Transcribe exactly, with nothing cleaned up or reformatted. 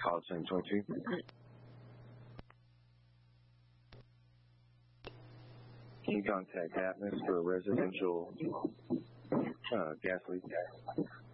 Call sign twenty-two. Can you contact Atmos for a residential uh, gas leak?